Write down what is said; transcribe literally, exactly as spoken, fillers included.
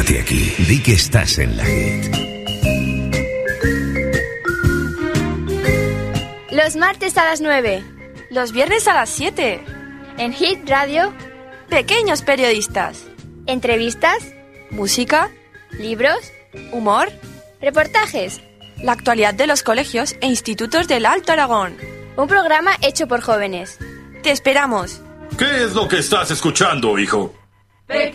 Quédate aquí. Di que estás en la Hit. Los martes a las nueve. Los viernes a las siete. En Hit Radio. Pequeños periodistas. Entrevistas. Música. Libros. Humor. Reportajes. La actualidad de los colegios e institutos del Alto Aragón. Un programa hecho por jóvenes. Te esperamos. ¿Qué es lo que estás escuchando, hijo? Pequeños